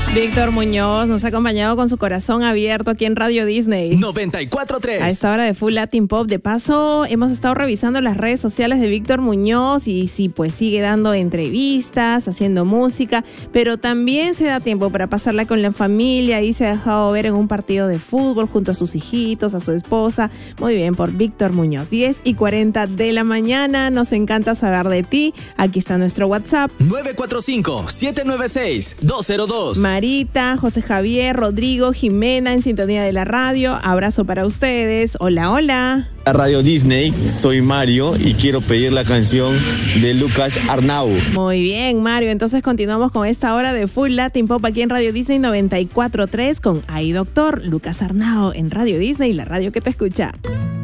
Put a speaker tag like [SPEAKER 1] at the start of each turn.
[SPEAKER 1] Víctor Muñoz nos ha acompañado con su corazón abierto aquí en Radio Disney
[SPEAKER 2] 94.3.
[SPEAKER 1] a esta hora de Full Latin Pop. De paso, hemos estado revisando las redes sociales de Víctor Muñoz y sí, pues sigue dando entrevistas, haciendo música, pero también se da tiempo para pasarla con la familia y se ha dejado ver en un partido de fútbol junto a sus hijitos, a su esposa. Muy bien, por Víctor Muñoz. 10:40 de la mañana. Nos encanta saber de ti. Aquí está nuestro WhatsApp.
[SPEAKER 2] 945-796-202.
[SPEAKER 1] Marita, José Javier, Rodrigo, Jimena en sintonía de la radio. Abrazo para ustedes. Hola, hola.
[SPEAKER 3] Radio Disney, soy Mario y quiero pedir la canción de Lucas Arnau.
[SPEAKER 1] Muy bien, Mario. Entonces continuamos con esta hora de Full Latin Pop aquí en Radio Disney 94.3 con Ay Doctor, Lucas Arnau en Radio Disney, la radio que te escucha.